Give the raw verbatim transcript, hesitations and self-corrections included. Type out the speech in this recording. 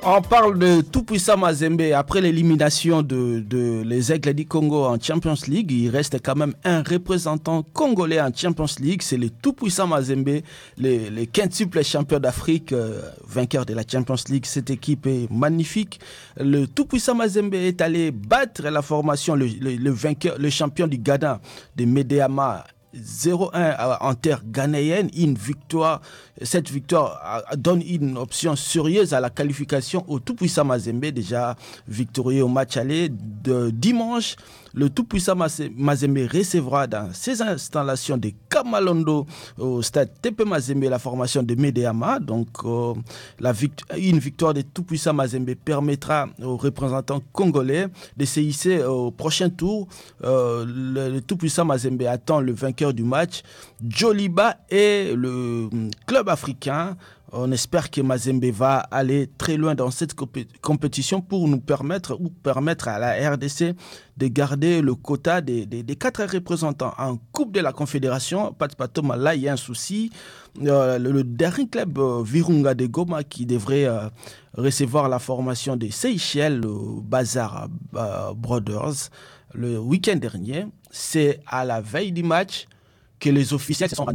On parle de tout-puissant Mazembe. Après l'élimination de, de les Aigles du Congo en Champions League, il reste quand même un représentant congolais en Champions League. C'est le tout-puissant Mazembe, les, les quintuples champions d'Afrique, euh, vainqueurs de la Champions League. Cette équipe est magnifique. Le tout-puissant Mazembe est allé battre la formation, le, le, le vainqueur, le champion du Ghana, de Medeama, zéro un en terre ghanéenne. Une victoire, cette victoire donne une option sérieuse à la qualification au tout-puissant Mazembe, déjà victorieux au match aller de dimanche. Le tout-puissant Mazembe recevra dans ses installations de Kamalondo au stade T P Mazembe la formation de Medeama. Donc euh, la vict- une victoire de tout-puissant Mazembe permettra aux représentants congolais de se hisser au prochain tour. Euh, le, le tout-puissant Mazembe attend le vainqueur du match, Joliba, et le club africain. On espère que Mazembe va aller très loin dans cette compé- compétition pour nous permettre ou permettre à la R D C de garder le quota des, des, des quatre représentants en Coupe de la Confédération. Pat Patoma, là, il y a un souci. Euh, le, le dernier club, euh, Virunga de Goma, qui devrait euh, recevoir la formation des Seychelles, le Bazar euh, Brothers, le week-end dernier, c'est à la veille du match que les officiels se sont